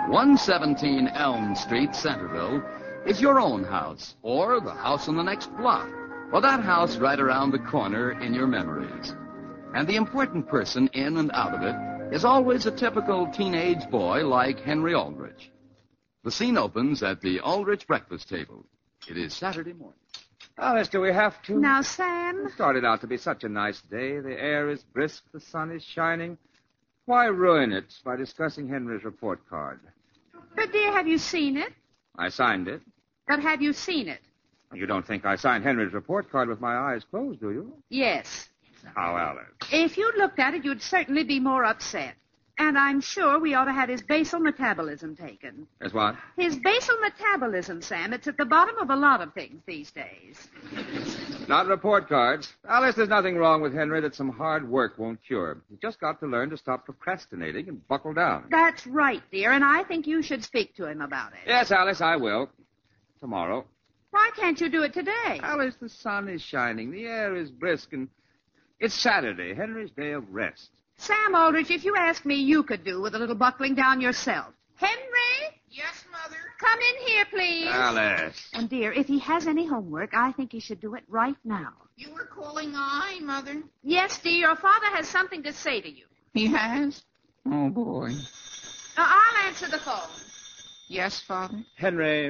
117 Elm Street, Centerville, is your own house, or the house on the next block, or that house right around the corner in your memories. And the important person in and out of it is always a typical teenage boy like Henry Aldrich. The scene opens at the Aldrich breakfast table. It is Saturday morning. Alice, do we have to? Now, Sam. It started out to be such a nice day. The air is brisk, the sun is shining. Why ruin it by discussing Henry's report card? But, dear, have you seen it? I signed it. But have you seen it? You don't think I signed Henry's report card with my eyes closed, do you? Yes. How, Alice? If you'd looked at it, you'd certainly be more upset. And I'm sure we ought to have his basal metabolism taken. As what? His basal metabolism, Sam. It's at the bottom of a lot of things these days. Not report cards. Alice, there's nothing wrong with Henry that some hard work won't cure. He's just got to learn to stop procrastinating and buckle down. That's right, dear, and I think you should speak to him about it. Yes, Alice, I will. Tomorrow. Why can't you do it today? Alice, the sun is shining, the air is brisk, and it's Saturday, Henry's day of rest. Sam Aldrich, if you ask me, you could do with a little buckling down yourself. Henry? Yes, Mother? Come in here, please. Alice. And, dear, if he has any homework, I think he should do it right now. You were calling I, Mother? Yes, dear, your father has something to say to you. He has? Oh, boy. I'll answer the phone. Yes, Father? Henry,